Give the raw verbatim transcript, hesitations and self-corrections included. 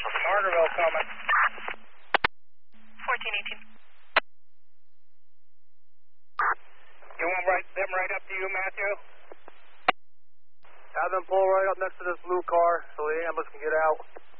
Carterville coming. fourteen eighteen. You want right, them right up to you, Matthew? Have them pull right up next to this blue car so the ambulance can get out.